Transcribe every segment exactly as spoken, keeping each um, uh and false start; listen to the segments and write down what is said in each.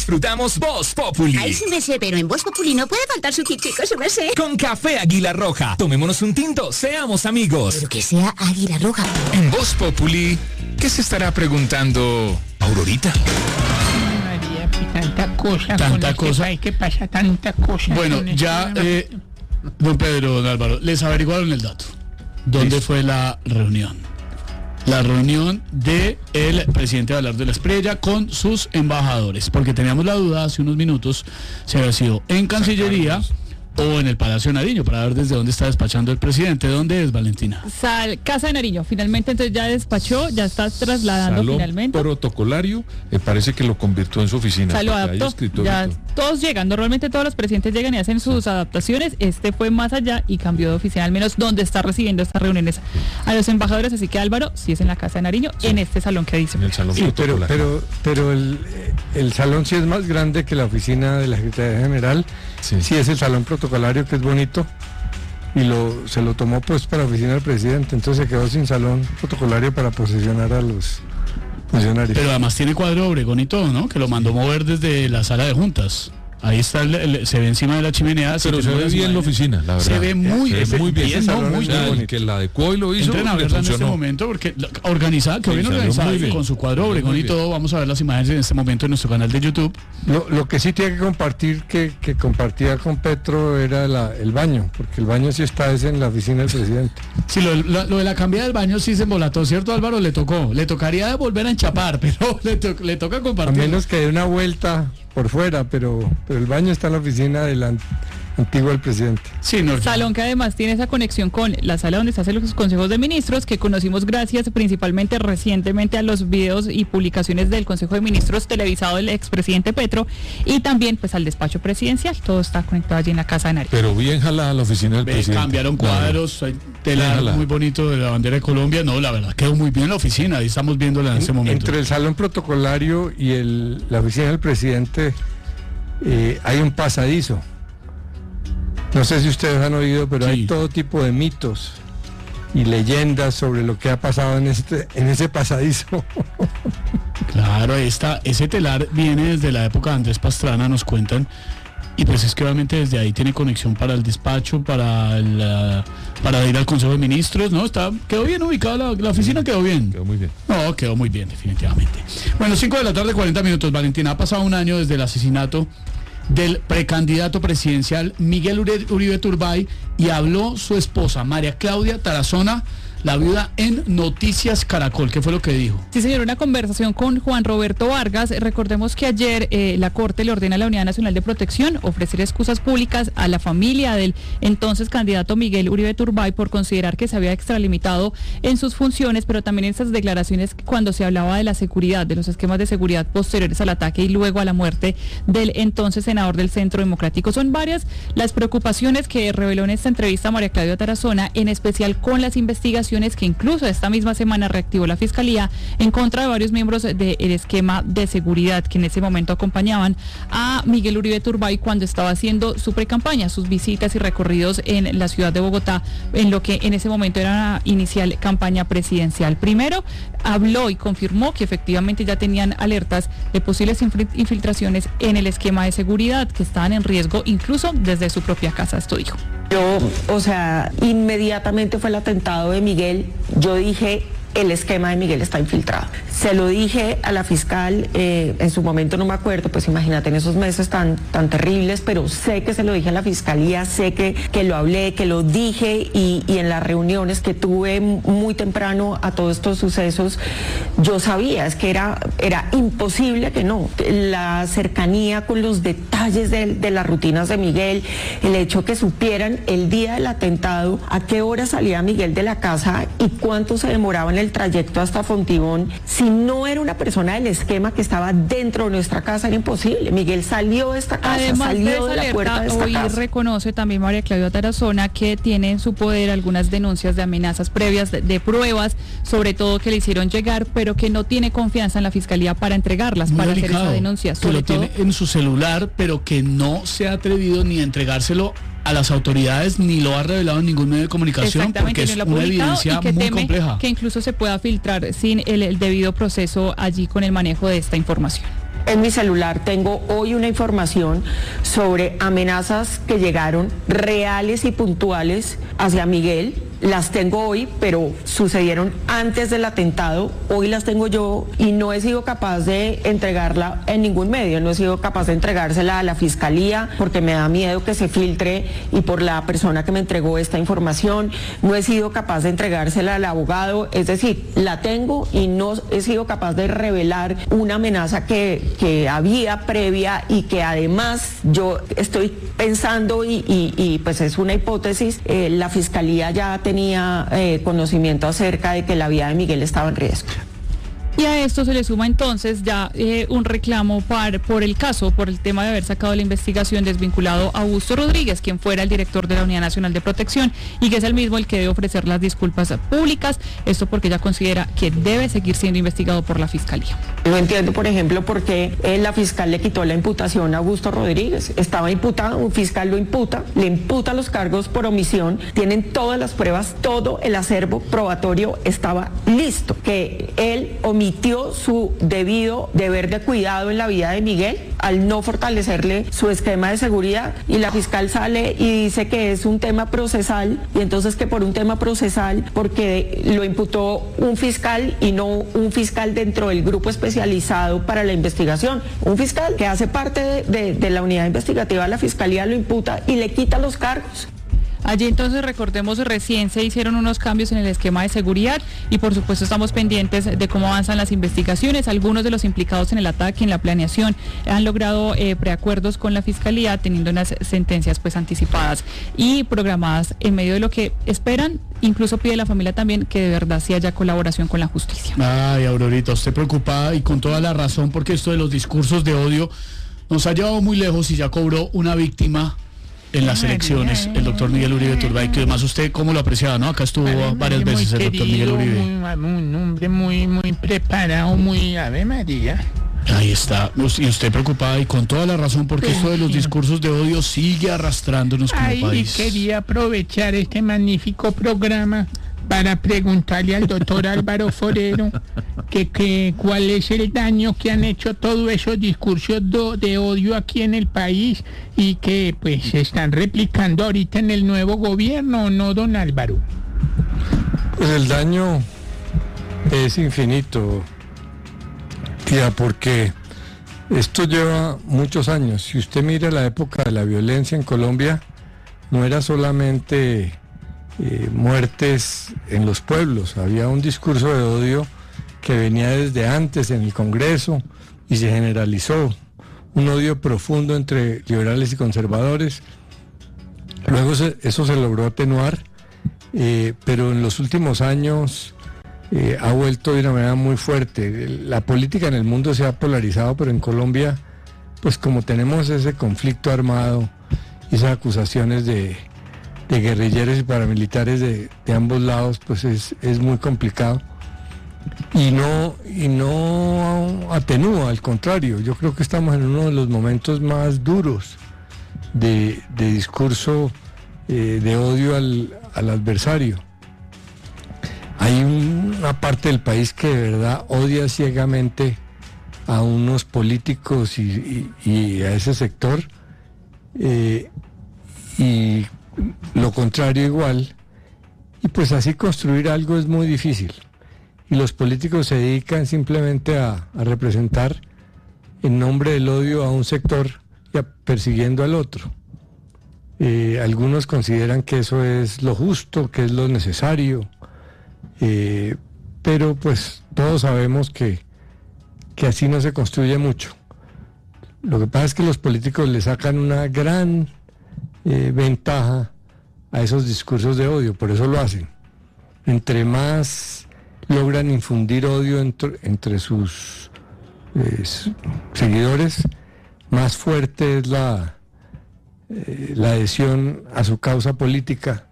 Disfrutamos Voz Populi. Ay, sí me sé, pero en Voz Populi no puede faltar su chico, sí me sé. Con café Águila Roja. Tomémonos un tinto, seamos amigos. Pero que sea Águila Roja. En Voz Populi, ¿qué se estará preguntando Aurorita? María, tanta cosa. Tanta con cosa. Este país, ¿qué pasa? Tanta cosa. Bueno, ya, eh, don Pedro, don Álvaro, les averiguaron el dato. ¿Dónde sí. fue la reunión? La reunión del presidente Abelardo de la Espriella con sus embajadores, porque teníamos la duda hace unos minutos si había sido en Cancillería o en el Palacio de Nariño, para ver desde dónde está despachando el presidente. ¿Dónde es, Valentina? Sal, Casa de Nariño, finalmente entonces ya despachó, ya está trasladando Salón finalmente. protocolario, me parece que lo convirtió en su oficina. Se lo adaptó, ya todos llegan, normalmente todos los presidentes llegan y hacen sus sí. adaptaciones, este fue más allá y cambió de oficina, al menos donde está recibiendo estas reuniones a los embajadores, así que Álvaro, si es en la Casa de Nariño, sí. en este salón que dice. En el salón sí, pero, pero, pero el, el salón sí es más grande que la oficina de la Secretaría General, sí, sí es el salón protocolario, que es bonito, y lo se lo tomó pues para la oficina del presidente, entonces se quedó sin salón protocolario para posesionar a los funcionarios. Pero además tiene cuadro Obregón y todo, ¿no? Que lo mandó mover desde la sala de juntas. Ahí está, el, el, se ve encima de la chimenea. Pero se ve bien la oficina, la verdad. Se ve muy, se ve muy bien, bien no, muy bien. El que la adecuó y lo hizo. Entren a verla en este momento, porque organizada, que sí, bien organizada, bien. Con su cuadro Obregón y todo. Vamos a ver las imágenes en este momento en nuestro canal de YouTube. Lo, lo que sí tiene que compartir, que, que compartía con Petro, era la, el baño, porque el baño sí está es en la oficina del presidente. Sí, lo, lo, lo de la cambiada del baño sí se embolató, ¿cierto, Álvaro? Le tocó, le tocaría volver a enchapar, pero le, to, le toca compartir. A menos que dé una vuelta por fuera, pero, pero el baño está en la oficina del an, antiguo del presidente. Sí, no, salón que además tiene esa conexión con la sala donde se hacen los consejos de ministros, que conocimos gracias principalmente recientemente a los videos y publicaciones del Consejo de Ministros televisado del expresidente Petro, y también pues al despacho presidencial. Todo está conectado allí en la Casa de Nariño. Pero bien jalada la oficina del Ve, presidente. Cambiaron cuadros, hay tela muy bonito de la bandera de Colombia. No, la verdad, quedó muy bien la oficina, ahí estamos viéndola en, en este momento. Entre el salón protocolario y el, la oficina del presidente eh, hay un pasadizo. No sé si ustedes han oído, pero sí. hay todo tipo de mitos y leyendas sobre lo que ha pasado en este en ese pasadizo. Claro, esta, ese telar viene desde la época de Andrés Pastrana, nos cuentan, y pues es que obviamente desde ahí tiene conexión para el despacho, para el, uh, para ir al Consejo de Ministros, ¿no? Está, quedó bien ubicada la, la oficina, quedó bien. Quedó muy bien. No, quedó muy bien, definitivamente. Bueno, cinco de la tarde, cuarenta minutos, Valentina. Ha pasado un año desde el asesinato del precandidato presidencial Miguel Uribe Turbay, y habló su esposa María Claudia Tarazona, la viuda, en Noticias Caracol. ¿Qué fue lo que dijo? Sí, señor, una conversación con Juan Roberto Vargas. Recordemos que ayer eh, la Corte le ordena a la Unidad Nacional de Protección ofrecer excusas públicas a la familia del entonces candidato Miguel Uribe Turbay por considerar que se había extralimitado en sus funciones, pero también en esas declaraciones cuando se hablaba de la seguridad, de los esquemas de seguridad posteriores al ataque y luego a la muerte del entonces senador del Centro Democrático. Son varias las preocupaciones que reveló en esta entrevista María Claudia Tarazona, en especial con las investigaciones que incluso esta misma semana reactivó la Fiscalía en contra de varios miembros del esquema de seguridad que en ese momento acompañaban a Miguel Uribe Turbay cuando estaba haciendo su precampaña, sus visitas y recorridos en la ciudad de Bogotá, en lo que en ese momento era una inicial campaña presidencial. Primero, habló y confirmó que efectivamente ya tenían alertas de posibles infiltraciones en el esquema de seguridad, que estaban en riesgo incluso desde su propia casa. Esto dijo. Yo, o sea, inmediatamente fue el atentado de Miguel, yo dije, el esquema de Miguel está infiltrado. Se lo dije a la fiscal, eh, en su momento no me acuerdo, pues imagínate en esos meses tan, tan terribles, pero sé que se lo dije a la fiscalía, sé que, que lo hablé, que lo dije, y, y en las reuniones que tuve muy temprano a todos estos sucesos, yo sabía, es que era, era imposible que no. La cercanía con los detalles de, de las rutinas de Miguel, el hecho que supieran el día del atentado, a qué hora salía Miguel de la casa y cuánto se demoraba en el trayecto hasta Fontibón. Si no era una persona del esquema que estaba dentro de nuestra casa, era imposible. Miguel salió de esta casa, además salió de, de la puerta de esta hoy casa. Reconoce también María Claudia Tarazona que tiene en su poder algunas denuncias de amenazas previas, de, de pruebas, sobre todo que le hicieron llegar, pero que no tiene confianza en la Fiscalía para entregarlas, muy para delicado, hacer esa denuncia. Que lo tiene en su celular, pero que no se ha atrevido ni a entregárselo a las autoridades, ni lo ha revelado en ningún medio de comunicación, porque es una evidencia y que muy teme compleja. Que incluso se pueda filtrar sin el, el debido proceso allí con el manejo de esta información. en mi celular tengo hoy una información sobre amenazas que llegaron reales y puntuales hacia Miguel. Las tengo hoy, pero sucedieron antes del atentado. Hoy las tengo yo y no he sido capaz de entregarla en ningún medio. No he sido capaz de entregársela a la fiscalía porque me da miedo que se filtre y por la persona que me entregó esta información. No he sido capaz de entregársela al abogado. Es decir, la tengo y no he sido capaz de revelar una amenaza que, que había previa y que además yo estoy pensando y, y, y pues es una hipótesis, eh, la fiscalía ya ha tenía eh, conocimiento acerca de que la vida de Miguel estaba en riesgo. Y a esto se le suma entonces ya eh, un reclamo par, por el caso, por el tema de haber sacado la investigación desvinculado a Augusto Rodríguez, quien fuera el director de la Unidad Nacional de Protección y que es el mismo el que debe ofrecer las disculpas públicas. Esto porque ella considera que debe seguir siendo investigado por la Fiscalía. No entiendo, por ejemplo, por qué eh, la fiscal le quitó la imputación a Augusto Rodríguez. Estaba imputado, un fiscal lo imputa, le imputa los cargos por omisión, tienen todas las pruebas, todo el acervo probatorio estaba listo, que él omitió su debido deber de cuidado en la vida de Miguel al no fortalecerle su esquema de seguridad, y la fiscal sale y dice que es un tema procesal, y entonces que por un tema procesal, porque lo imputó un fiscal y no un fiscal dentro del grupo especializado para la investigación, un fiscal que hace parte de, de, de la unidad investigativa de la fiscalía lo imputa y le quita los cargos. Allí entonces, recordemos, recién se hicieron unos cambios en el esquema de seguridad y por supuesto estamos pendientes de cómo avanzan las investigaciones. Algunos de los implicados en el ataque, en la planeación, han logrado eh, preacuerdos con la Fiscalía, teniendo unas sentencias pues anticipadas y programadas en medio de lo que esperan. Incluso pide la familia también que de verdad sí haya colaboración con la justicia. Ay, Aurorita, usted preocupada y con toda la razón, porque esto de los discursos de odio nos ha llevado muy lejos y ya cobró una víctima en las elecciones, el doctor Miguel Uribe Turbay, que además usted cómo lo apreciaba, ¿no? Acá estuvo Ave varias María, veces el doctor Miguel Uribe. Muy, un hombre muy, muy preparado, muy Ave María. Ahí está, y usted preocupada y con toda la razón, porque esto de los discursos de odio sigue arrastrándonos como Ay, país. Y quería aprovechar este magnífico programa para preguntarle al doctor Álvaro Forero que, que cuál es el daño que han hecho todos esos discursos do, de odio aquí en el país y que pues se están replicando ahorita en el nuevo gobierno, ¿no, don Álvaro? Pues el daño es infinito, tía, porque esto lleva muchos años. Si usted mira la época de la violencia en Colombia, no era solamente Eh, muertes en los pueblos, había un discurso de odio que venía desde antes en el Congreso y se generalizó, un odio profundo entre liberales y conservadores. Luego se, eso se logró atenuar, eh, pero en los últimos años eh, ha vuelto de una manera muy fuerte. La política en el mundo se ha polarizado, pero en Colombia, pues como tenemos ese conflicto armado y esas acusaciones de de guerrilleros y paramilitares de, de ambos lados, pues es, es muy complicado y no, y no atenúa, al contrario. Yo creo que estamos en uno de los momentos más duros de, de discurso eh, de odio al, al adversario. Hay una parte del país que de verdad odia ciegamente a unos políticos y, y, y a ese sector, eh, y lo contrario igual, y pues así construir algo es muy difícil, y los políticos se dedican simplemente a, a representar en nombre del odio a un sector y a, persiguiendo al otro. Eh, algunos consideran que eso es lo justo, que es lo necesario, eh, pero pues todos sabemos que, que así no se construye mucho. Lo que pasa es que los políticos le sacan una gran Eh, ventaja a esos discursos de odio, por eso lo hacen. Entre más logran infundir odio entre, entre sus eh, seguidores, más fuerte es la, eh, la adhesión a su causa política,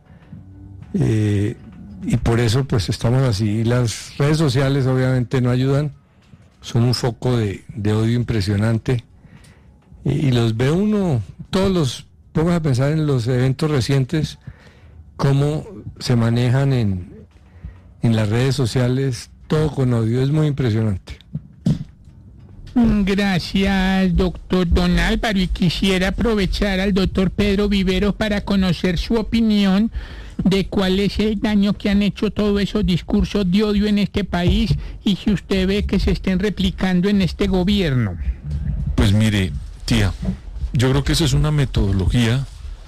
eh, y por eso pues estamos así. Y las redes sociales obviamente no ayudan, son un foco de, de odio impresionante, y, y los ve uno, todos los Vamos a pensar en los eventos recientes, cómo se manejan en, en las redes sociales, todo con odio, es muy impresionante. Gracias, doctor Don Álvaro, y quisiera aprovechar al doctor Pedro Viveros para conocer su opinión de cuál es el daño que han hecho todos esos discursos de odio en este país y si usted ve que se estén replicando en este gobierno. Pues mire, tía, yo creo que esa es una metodología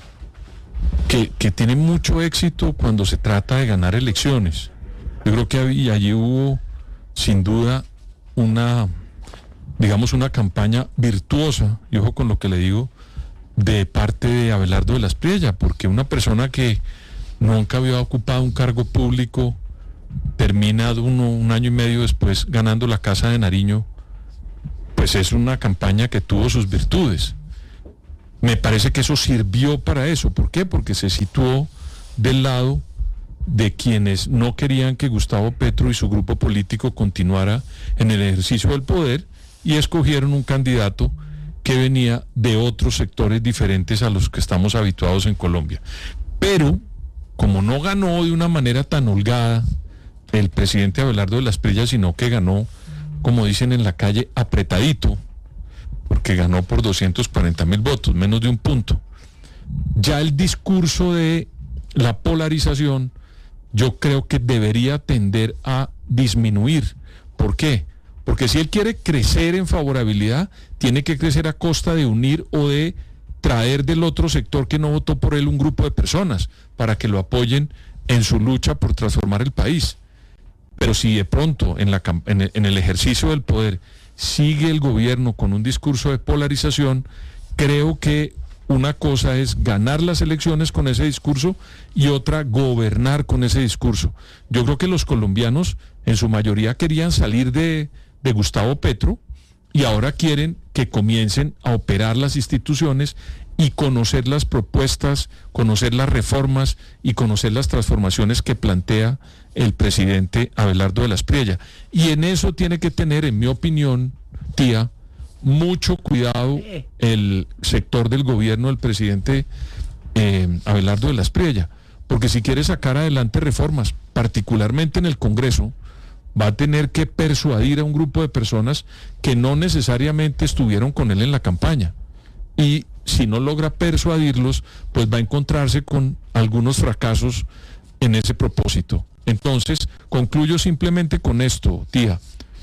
que, que tiene mucho éxito cuando se trata de ganar elecciones. Yo creo que había, allí hubo, sin duda, una, digamos, una campaña virtuosa, y ojo con lo que le digo, de parte de Abelardo de la Espriella, porque una persona que nunca había ocupado un cargo público termina uno, un año y medio después ganando la Casa de Nariño, pues es una campaña que tuvo sus virtudes. Me parece que eso sirvió para eso. ¿Por qué? Porque se situó del lado de quienes no querían que Gustavo Petro y su grupo político continuara en el ejercicio del poder y escogieron un candidato que venía de otros sectores diferentes a los que estamos habituados en Colombia. Pero, como no ganó de una manera tan holgada el presidente Abelardo de la Espriella, sino que ganó, como dicen en la calle, apretadito, porque ganó por doscientos cuarenta mil votos, menos de un punto. Ya el discurso de la polarización, yo creo que debería tender a disminuir. ¿Por qué? Porque si él quiere crecer en favorabilidad, tiene que crecer a costa de unir o de traer del otro sector que no votó por él un grupo de personas para que lo apoyen en su lucha por transformar el país. Pero si de pronto en, la, en, el, en el ejercicio del poder sigue el gobierno con un discurso de polarización, creo que una cosa es ganar las elecciones con ese discurso y otra gobernar con ese discurso. Yo creo que los colombianos en su mayoría querían salir de, de Gustavo Petro y ahora quieren que comiencen a operar las instituciones y conocer las propuestas, conocer las reformas y conocer las transformaciones que plantea el presidente Abelardo de la Espriella. Y en eso tiene que tener, en mi opinión, tía, mucho cuidado el sector del gobierno del presidente eh, Abelardo de la Espriella, porque si quiere sacar adelante reformas, particularmente en el Congreso, va a tener que persuadir a un grupo de personas que no necesariamente estuvieron con él en la campaña. Y si no logra persuadirlos, pues va a encontrarse con algunos fracasos en ese propósito. Entonces, concluyo simplemente con esto, tía.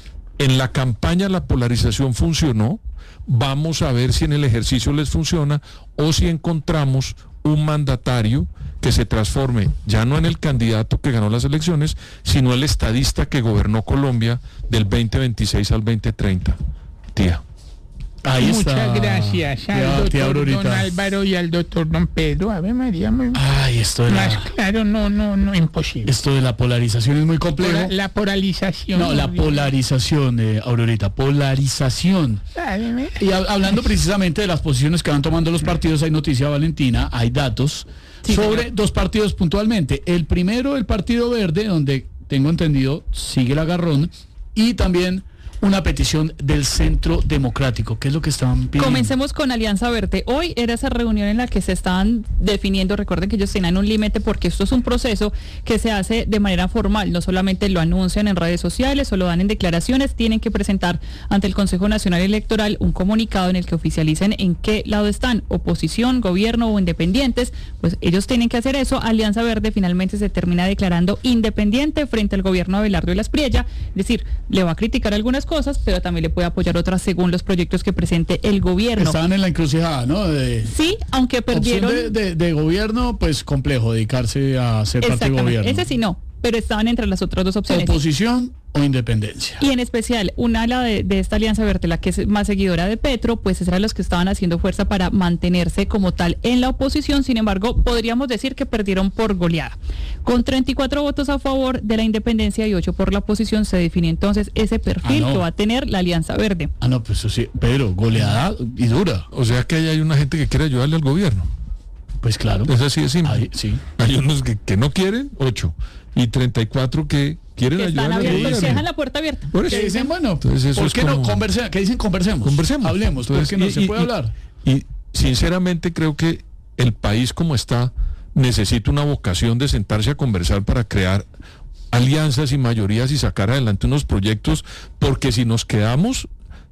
En la campaña la polarización funcionó, vamos a ver si en el ejercicio les funciona o si encontramos un mandatario que se transforme ya no en el candidato que ganó las elecciones, sino el estadista que gobernó Colombia del veinte veintiséis al veinte treinta. Tía. Ahí Muchas está. gracias Tía- al tía doctor Don Aurorita. Álvaro y al doctor Don Pedro. A ver, María, muy Ay, esto de más la, claro, no, no, no, imposible. esto de la polarización es muy complejo. La, la polarización. No, la polarización, eh, Aurorita, polarización. Ay, Y hab- hablando precisamente de las posiciones que van tomando los partidos, hay noticia, Valentina, hay datos Sí, sobre señor. dos partidos puntualmente. El primero, el Partido Verde, donde tengo entendido sigue el agarrón, y también una petición del Centro Democrático. ¿Qué es lo que estaban pidiendo? Comencemos con Alianza Verde. Hoy era esa reunión en la que se estaban definiendo, recuerden que ellos tenían un límite porque esto es un proceso que se hace de manera formal, no solamente lo anuncian en redes sociales o lo dan en declaraciones, tienen que presentar ante el Consejo Nacional Electoral un comunicado en el que oficialicen en qué lado están, oposición, gobierno o independientes, pues ellos tienen que hacer eso. Alianza Verde finalmente se termina declarando independiente frente al gobierno de Abelardo de la Espriella, es decir, le va a criticar algunas cosas, pero también le puede apoyar otras según los proyectos que presente el gobierno. Estaban en la encrucijada, ¿no? De, Sí, aunque perdieron. opción de, de- de gobierno, pues complejo, dedicarse a ser parte del Exactamente, gobierno. ese sí no, pero estaban entre las otras dos opciones. Oposición o independencia. Y en especial, una ala de, de esta Alianza Verde, la que es más seguidora de Petro, pues eran los que estaban haciendo fuerza para mantenerse como tal en la oposición. Sin embargo, podríamos decir que perdieron por goleada. Con treinta y cuatro votos a favor de la independencia y ocho por la oposición, se define entonces ese perfil Ah, no. que va a tener la Alianza Verde. Ah, no, pues eso sí, pero goleada y dura. O sea que ahí hay una gente que quiere ayudarle al gobierno. Pues claro. Es así de simple. Ahí, sí. Hay unos que, que no quieren, ocho, y treinta y cuatro que quieren Que están ayudarle al abiertos, gobierno. dejan la puerta abierta. Por eso. Que dicen, bueno, Entonces eso ¿por es qué no como- conversemos? ¿Qué dicen conversemos? Conversemos. Hablemos, Entonces, porque no y- se y- puede y- hablar. Y sinceramente creo que el país como está necesita una vocación de sentarse a conversar para crear alianzas y mayorías y sacar adelante unos proyectos, porque si nos quedamos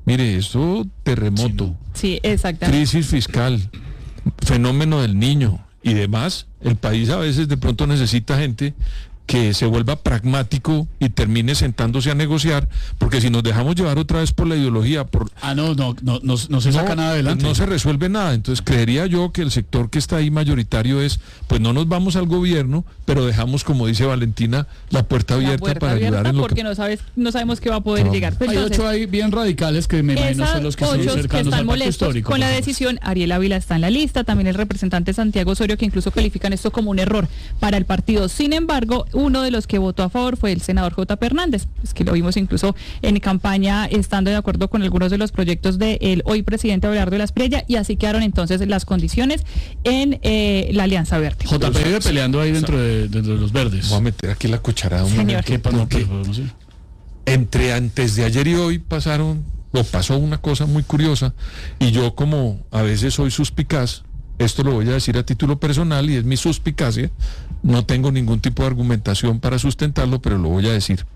Mire, eso, terremoto, Sí, exactamente. crisis fiscal, fenómeno del niño y demás, el país a veces de pronto necesita gente que se vuelva pragmático y termine sentándose a negociar, porque si nos dejamos llevar otra vez por la ideología, por Ah, no, no, no, no, no se saca no, nada adelante. no se resuelve nada. Entonces creería yo que el sector que está ahí mayoritario es, pues no nos vamos al gobierno, pero dejamos, como dice Valentina, la puerta abierta La puerta para abierta ayudar en lo porque que... no sabes, no sabemos qué va a poder No. llegar. Pero Hay entonces, ocho ahí bien radicales que me imagino esas son los que son ocho que cercanos están al pacto molestos histórico. con la por supuesto. decisión. Ariel Ávila está en la lista, también el representante Santiago Osorio, que incluso califican esto como un error para el partido. Sin embargo, uno de los que votó a favor fue el senador J. Hernández, pues que lo vimos incluso en campaña estando de acuerdo con algunos de los proyectos del hoy presidente Abelardo de la Espriella, y así quedaron entonces las condiciones en eh, la Alianza Verde. J P vive peleando ahí dentro de, dentro de los verdes. Voy a meter aquí la cucharada. un Señor. momento, ¿Qué pasó? porque No sé. entre antes de ayer y hoy pasaron, o pasó una cosa muy curiosa, y yo como a veces soy suspicaz, esto lo voy a decir a título personal y es mi suspicacia, no tengo ningún tipo de argumentación para sustentarlo, pero lo voy a decir.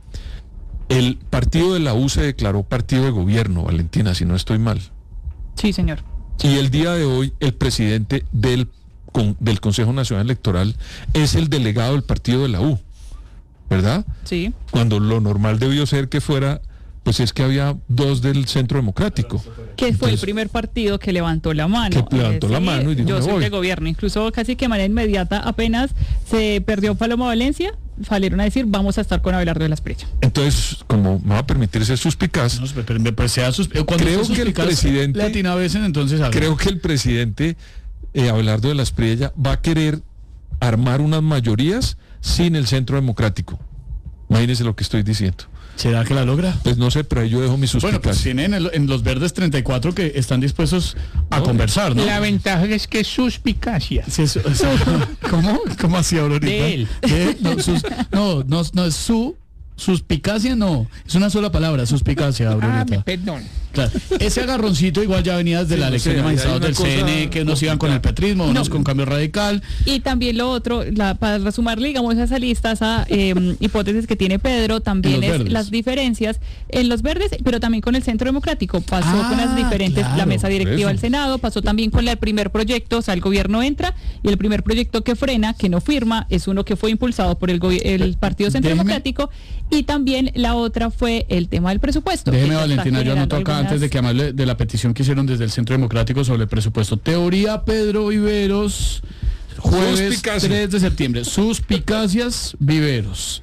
El partido de la U se declaró partido de gobierno, Valentina, si no estoy mal. Sí, señor. Y el día de hoy el presidente del, con, del Consejo Nacional Electoral es el delegado del partido de la U, ¿verdad? Sí. Cuando lo normal debió ser que fuera, pues es que había dos del Centro Democrático. Que fue el Entonces, primer partido que levantó la mano. Que levantó Es la decir, mano y dijo, yo "Me soy voy". de gobierno. Incluso casi que de manera inmediata, apenas se perdió Paloma Valencia, salieron a decir, vamos a estar con Abelardo de la Espriella. Entonces, como me va a permitir ser suspicaz, No, pero, pero, pues sea sus, cuando Creo sea que el suspicaz, presidente- le atina a veces, entonces a ver. creo que el presidente eh, Abelardo de la Espriella va a querer armar unas mayorías sin el Centro Democrático. Imagínense lo que estoy diciendo. ¿Será que la logra? Pues no sé, pero ahí yo dejo mi Bueno, pues suspicacia. tienen en, en los verdes treinta y cuatro que están dispuestos a conversar, ¿no? La ventaja es que es suspicacia. Sí, eso- eso- ¿Cómo? ¿Cómo así, Aurorita? De él. ¿Qué? No, sus- no, no, no es su suspicacia, no. Es una sola palabra, suspicacia, Ah, me Aurorita. perdón. Claro. Ese agarroncito igual ya venía desde Sí, la no elección sé, de ahí hay magistrados una del C N E, cosa que unos iban con el petrismo, unos con cambio radical. Y también lo otro, la, para resumarle, digamos, a esa lista, esa eh, hipótesis que tiene Pedro, En también los es verdes. las diferencias en los verdes, pero también con el Centro Democrático. Pasó Ah, con las diferentes, la claro, mesa directiva eso. del Senado, pasó también con el primer proyecto, o sea, el gobierno entra, y el primer proyecto que frena, que no firma, es uno que fue impulsado por el, gobi- el Partido Centro Déjeme- Democrático, y también la otra fue el tema del presupuesto. Déjeme, que ya está Valentina, yo generando anoto acá algunas- antes de que hablarle de la petición que hicieron desde el Centro Democrático sobre el presupuesto. Teoría Pedro Viveros, jueves Suspicacia. tres de septiembre. Suspicacias Viveros.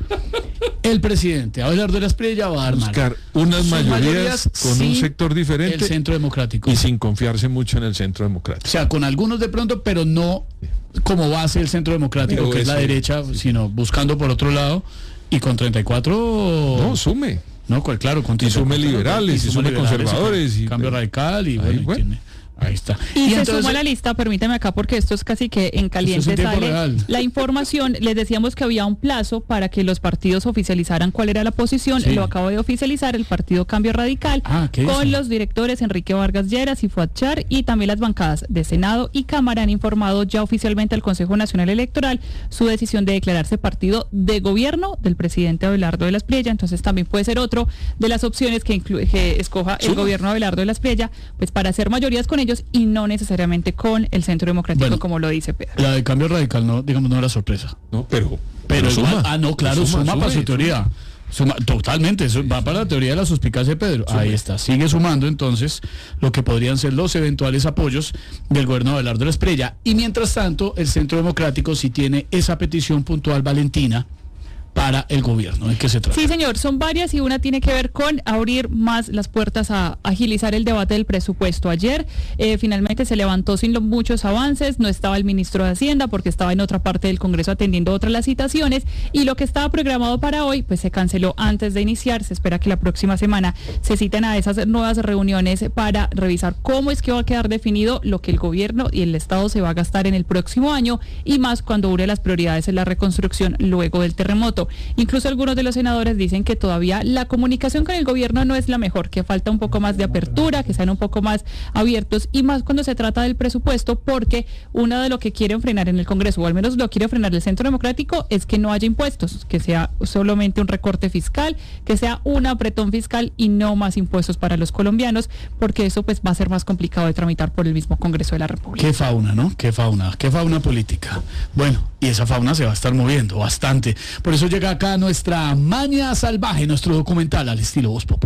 El presidente Abelardo de la Espriella va a armar Buscar unas sus mayorías con un sin sector el diferente Centro Democrático. y sin confiarse mucho en el Centro O Democrático. sea, con algunos de pronto, pero no como base el Centro Democrático, Pero que es la ese- derecha, sino buscando por otro lado. Y con treinta y cuatro... No, sume. No, cu- claro, con Y sume liberales, y sume conservadores, y y- cambio radical, y Ahí, bueno, y bueno. tiene- ahí está. Y, se entonces- suma a la lista, permítame acá porque esto es casi que en caliente Esto es en tiempo sale real. la información. Les decíamos que había un plazo para que los partidos oficializaran cuál era la posición. Sí. Lo acabo de oficializar el partido Cambio Radical Ah, ¿qué con hizo? los directores Enrique Vargas Lleras y Fuad Char, y también las bancadas de Senado y Cámara han informado ya oficialmente al Consejo Nacional Electoral su decisión de declararse partido de gobierno del presidente Abelardo de la Espriella. Entonces también puede ser otro de las opciones que, inclu- que escoja el Suma. gobierno de Abelardo de la Espriella, pues para hacer mayorías con ellos y no necesariamente con el Centro Democrático, Bueno, como lo dice Pedro. La de cambio radical, no, digamos, no era sorpresa. No, pero, Pero, igual- suma. ah, no, claro, suma, Suma, para sume, su teoría. Suma, totalmente, eso va para la teoría de la suspicacia de Pedro. Ahí está, sigue sumando entonces lo que podrían ser los eventuales apoyos del gobierno de Abelardo de la Espriella. Y mientras tanto, el Centro Democrático sí tiene esa petición puntual, Valentina, para el gobierno. ¿De qué se trata? Sí, señor, son varias y una tiene que ver con abrir más las puertas a agilizar el debate del presupuesto. Ayer eh, finalmente se levantó sin lo- muchos avances, no estaba el ministro de Hacienda porque estaba en otra parte del Congreso atendiendo otras las citaciones, y lo que estaba programado para hoy pues se canceló antes de iniciar. Se espera que la próxima semana se citen a esas nuevas reuniones para revisar cómo es que va a quedar definido lo que el gobierno y el Estado se va a gastar en el próximo año, y más cuando dure las prioridades en la reconstrucción luego del terremoto. presupuesto. Incluso algunos de los senadores dicen que todavía la comunicación con el gobierno no es la mejor, que falta un poco más de apertura, que sean un poco más abiertos y más cuando se trata del presupuesto, porque uno de lo que quieren frenar en el Congreso, o al menos lo quiere frenar el Centro Democrático, es que no haya impuestos, que sea solamente un recorte fiscal, que sea un apretón fiscal y no más impuestos para los colombianos, porque eso pues va a ser más complicado de tramitar por el mismo Congreso de la República. Qué fauna, ¿no? Qué fauna, qué fauna política. Bueno, y esa fauna se va a estar moviendo bastante. Por eso llega acá nuestra Maña Salvaje, nuestro documental al estilo Voz Populi.